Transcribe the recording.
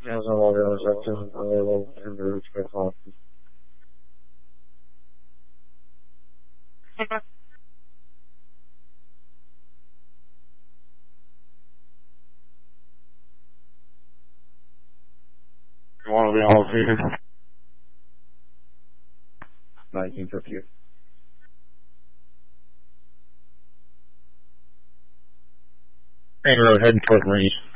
Ja, so war wir sagte, in der Rückspreckhausen. You want to be all here? 1950. Main road heading toward Marine.